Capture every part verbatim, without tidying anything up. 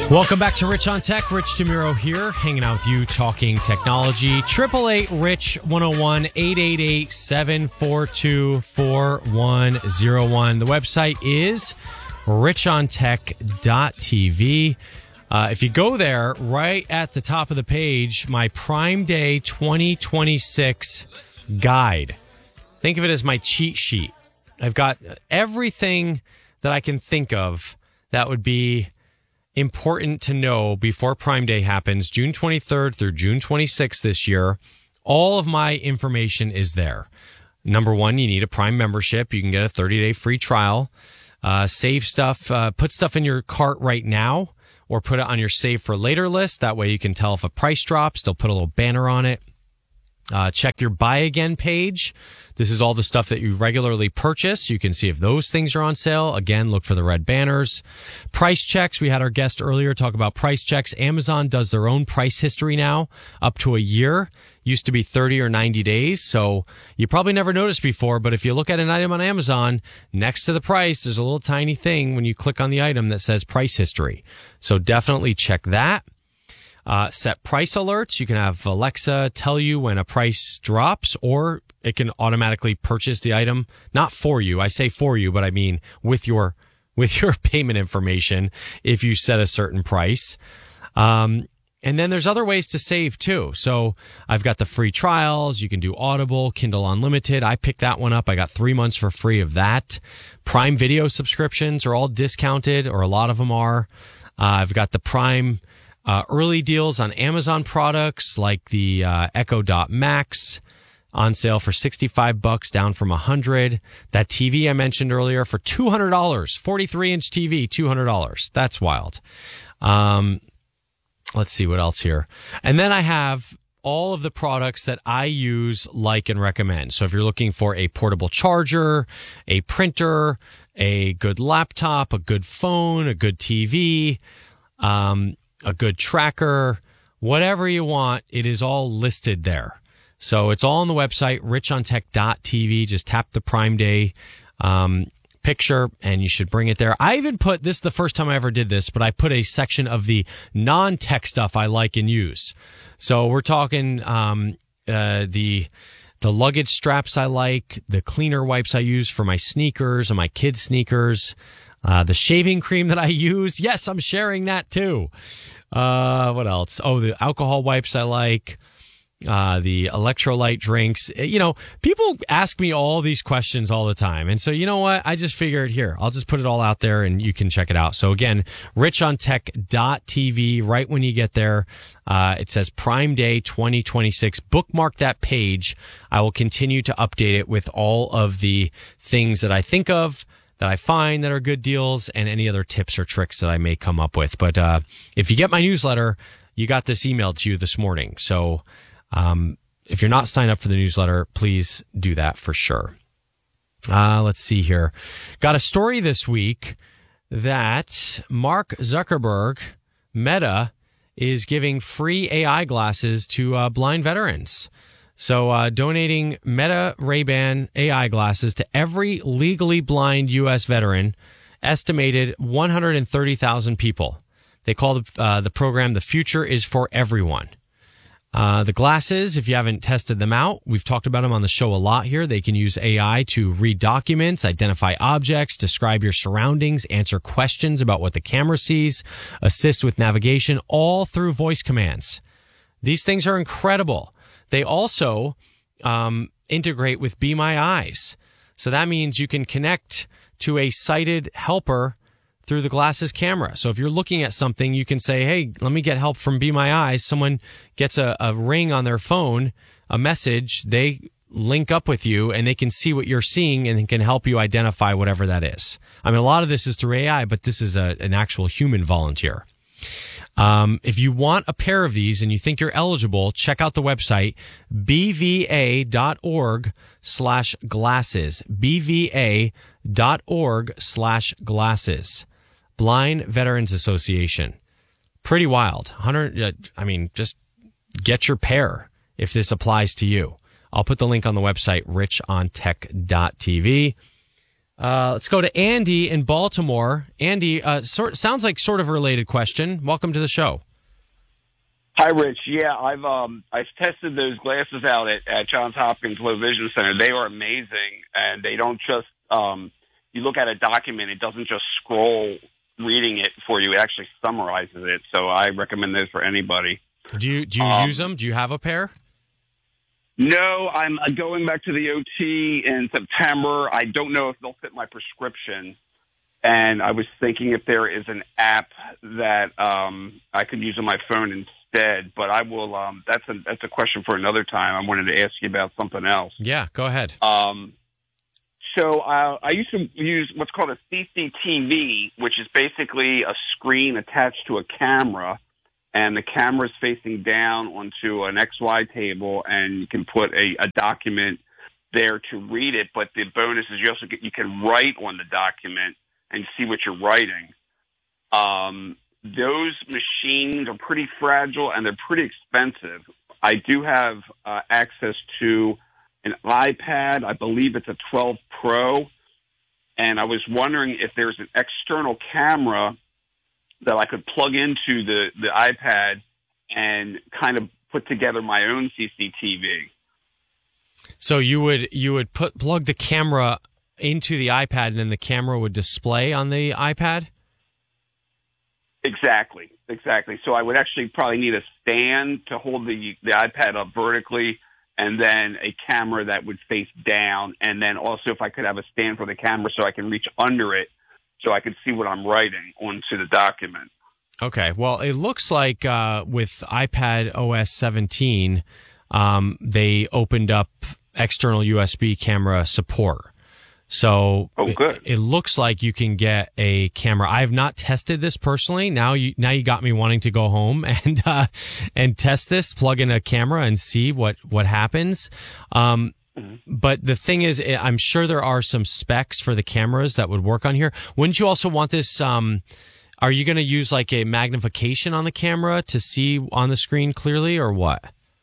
Welcome back to Rich on Tech. Rich DeMuro here, hanging out with you, talking technology. Triple eight Rich one oh one, eight eight eight, seven four two, four one zero one. The website is rich on tech dot t v. Uh, if you go there, right at the top of the page, my Prime Day twenty twenty-six guide. Think of it as my cheat sheet. I've got everything that I can think of that would be important to know before Prime Day happens, June twenty-third through June twenty-sixth this year. All of my information is there. Number one, you need a Prime membership. You can get a thirty-day free trial. Uh, save stuff, uh, put stuff in your cart right now or put it on your save for later list. That way you can tell if a price drops. They'll put a little banner on it. Uh, check your buy again page. This is all the stuff that you regularly purchase. You can see if those things are on sale. Again, look for the red banners. Price checks. We had our guest earlier talk about price checks. Amazon does their own price history now, up to a year. Used to be thirty or ninety days. So you probably never noticed before, but if you look at an item on Amazon, next to the price, there's a little tiny thing when you click on the item that says price history. So definitely check that. Uh, set price alerts. You can have Alexa tell you when a price drops, or it can automatically purchase the item. Not for you. I say for you, but I mean with your with your payment information if you set a certain price. Um, and then there's other ways to save too. So I've got the free trials. You can do Audible, Kindle Unlimited. I picked that one up. I got three months for free of that. Prime Video subscriptions are all discounted, or a lot of them are. Uh, I've got the Prime Uh, early deals on Amazon products like the uh, Echo Dot Max on sale for sixty-five bucks, down from one hundred. That T V I mentioned earlier for two hundred dollars, forty-three inch T V, two hundred dollars. That's wild. Um, let's see what else here. And then I have all of the products that I use, like, and recommend. So if you're looking for a portable charger, a printer, a good laptop, a good phone, a good T V, um, a good tracker, whatever you want, it is all listed there. So it's all on the website, rich on tech dot t v. Just tap the Prime Day um, picture and you should bring it there. I even put, this is the first time I ever did this, but I put a section of the non-tech stuff I like and use. So we're talking um, uh, the the luggage straps I like, the cleaner wipes I use for my sneakers and my kids' sneakers, Uh, the shaving cream that I use. Yes, I'm sharing that too. Uh, what else? Oh, the alcohol wipes I like. Uh, the electrolyte drinks. You know, people ask me all these questions all the time. And so, you know what? I just figured, here, I'll just put it all out there and you can check it out. So again, rich on tech dot t v. Right when you get there, uh, it says Prime Day twenty twenty-six. Bookmark that page. I will continue to update it with all of the things that I think of, that I find that are good deals, and any other tips or tricks that I may come up with. But uh, if you get my newsletter, you got this emailed to you this morning. So um, if you're not signed up for the newsletter, please do that for sure. Uh, let's see here. Got a story this week that Mark Zuckerberg, Meta, is giving free A I glasses to uh, blind veterans. So uh, donating Meta Ray-Ban A I glasses to every legally blind U S veteran, estimated one hundred thirty thousand people. They call the, uh, the program The Future is for Everyone. Uh, the glasses, if you haven't tested them out, we've talked about them on the show a lot here. They can use A I to read documents, identify objects, describe your surroundings, answer questions about what the camera sees, assist with navigation, all through voice commands. These things are incredible. They also um, integrate with Be My Eyes. So that means you can connect to a sighted helper through the glasses camera. So if you're looking at something, you can say, hey, let me get help from Be My Eyes. Someone gets a, a ring on their phone, a message, they link up with you and they can see what you're seeing and can help you identify whatever that is. I mean, a lot of this is through A I, but this is a, an actual human volunteer. Um, if you want a pair of these and you think you're eligible, check out the website, b v a dot org slash glasses, b v a dot org slash glasses, Blind Veterans Association. Pretty wild. one hundred, I mean, just get your pair if this applies to you. I'll put the link on the website, rich on tech dot t v. Uh, let's go to Andy in Baltimore. Andy, uh, sort sounds like sort of a related question. Welcome to the show. Hi, Rich. Yeah, I've um I've tested those glasses out at, at Johns Hopkins Low Vision Center. They are amazing, and they don't just um you look at a document, it doesn't just scroll reading it for you. It actually summarizes it. So I recommend those for anybody. Do you do you um, use them? Do you have a pair? No, I'm going back to the O T in September. I don't know if they'll fit my prescription. And I was thinking if there is an app that um, I could use on my phone instead, but I will. Um, that's a that's a question for another time. I wanted to ask you about something else. Yeah, go ahead. Um, so uh, I used to use what's called a C C T V, which is basically a screen attached to a camera, and the camera is facing down onto an X Y table, and you can put a, a document there to read it. But the bonus is you also get, you can write on the document and see what you're writing. Um, those machines are pretty fragile and they're pretty expensive. I do have uh, access to an iPad. I believe it's a twelve Pro. And I was wondering if there's an external camera that I could plug into the, the iPad and kind of put together my own C C T V. So you would you would put plug the camera into the iPad, and then the camera would display on the iPad? Exactly, exactly. So I would actually probably need a stand to hold the, the iPad up vertically, and then a camera that would face down, and then also if I could have a stand for the camera so I can reach under it so I could see what I'm writing onto the document. Okay, well, it looks like uh, with iPad O S seventeen, um, they opened up external U S B camera support. So oh, good. It, it looks like you can get a camera. I have not tested this personally. Now you now you got me wanting to go home and uh, and test this, plug in a camera and see what what happens. Um, mm-hmm. But the thing is, I'm sure there are some specs for the cameras that would work on here. Wouldn't you also want this? Um, are you going to use like a magnification on the camera to see on the screen clearly, or what?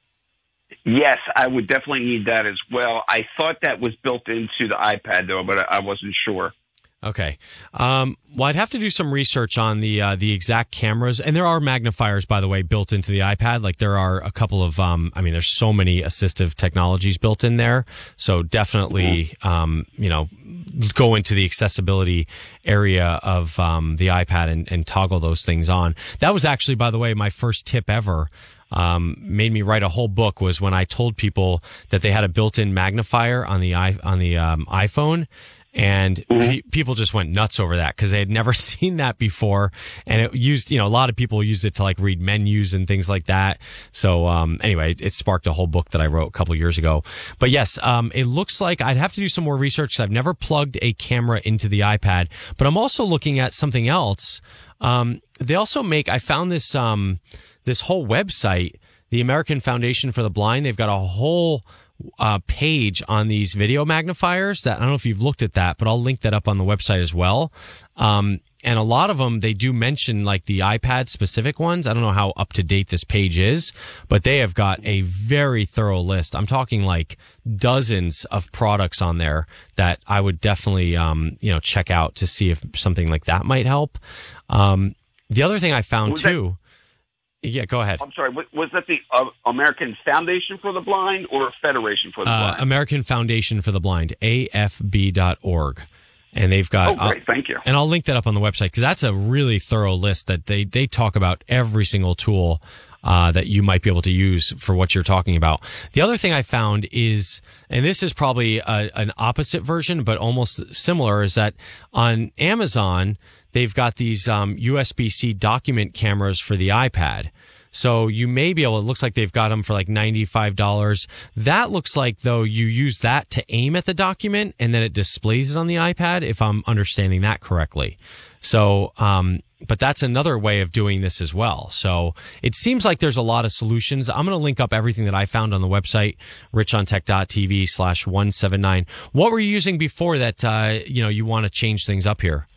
Yes, I would definitely need that as well. I thought that was built into the iPad, though, but I wasn't sure. Okay. Um, well, I'd have to do some research on the uh, the exact cameras. And there are magnifiers, by the way, built into the iPad. Like there are a couple of, um, I mean, there's so many assistive technologies built in there. So definitely, mm-hmm. um, you know, go into the accessibility area of um, the iPad and, and toggle those things on. That was actually, by the way, my first tip ever. Um, made me write a whole book was when I told people that they had a built-in magnifier on the i on the um, iPhone, and mm-hmm. pe- people just went nuts over that because they had never seen that before, and it used, you know, a lot of people used it to like read menus and things like that. So um, anyway, it sparked a whole book that I wrote a couple years ago. But yes, um, it looks like I'd have to do some more research because I've never plugged a camera into the iPad. But I'm also looking at something else. Um, they also make. I found this. Um, This whole website, the American Foundation for the Blind, they've got a whole uh, page on these video magnifiers that I don't know if you've looked at that, but I'll link that up on the website as well. Um, and a lot of them, they do mention like the iPad specific ones. I don't know how up to date this page is, but they have got a very thorough list. I'm talking like dozens of products on there that I would definitely, um, you know, check out to see if something like that might help. Um, the other thing I found Was too. That- Yeah, go ahead. I'm sorry. Was that the uh, American Foundation for the Blind or Federation for the uh, Blind? American Foundation for the Blind, A F B dot org. And they've got. Oh, great. Uh, Thank you. And I'll link that up on the website because that's a really thorough list that they, they talk about every single tool uh, that you might be able to use for what you're talking about. The other thing I found is, and this is probably a, an opposite version, but almost similar, is that on Amazon, they've got these um, U S B C document cameras for the iPad. So you may be able, it looks like they've got them for like ninety-five dollars. That looks like, though, you use that to aim at the document and then it displays it on the iPad, if I'm understanding that correctly. So, um, but that's another way of doing this as well. So it seems like there's a lot of solutions. I'm going to link up everything that I found on the website, richontech.tv slash 179. What were you using before that, uh, you know, you want to change things up here?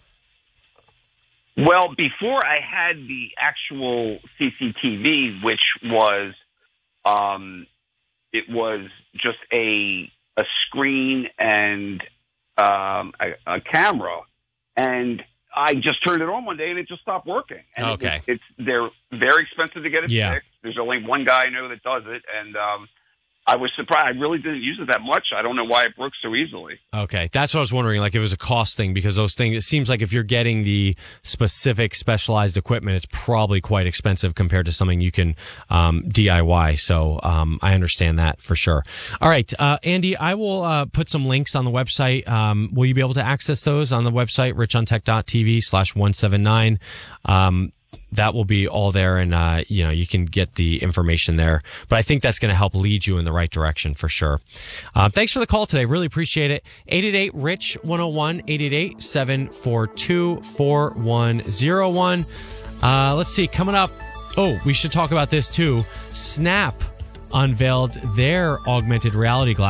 Well, before I had the actual C C T V, which was, um, it was just a a screen and um, a, a camera, and I just turned it on one day and it just stopped working. And Okay. it, it's they're very expensive to get it Yeah. fixed. There's only one guy I know that does it, and um, I was surprised. I really didn't use it that much. I don't know why it broke so easily. Okay, that's what I was wondering. Like, if it was a cost thing, because those things. It seems like if you're getting the specific specialized equipment, it's probably quite expensive compared to something you can um, D I Y. So um, I understand that for sure. All right, uh, Andy, I will uh, put some links on the website. Um, will you be able to access those on the website, richontech.tv slash one seven nine? Um, that will be all there, and uh, you know, you can get the information there. But I think that's going to help lead you in the right direction for sure. Uh, thanks for the call today. Really appreciate it. eight eight eight, R I C H, one oh one, eight eight eight, seven four two, four one oh one. Uh, let's see, coming up. Oh, we should talk about this too. Snap unveiled their augmented reality glasses.